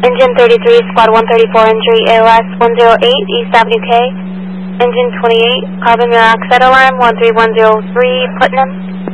Engine 33, Squad 134, injury AOS 108, East Avenue K. Engine 28, carbon monoxide alarm 13103, Putnam.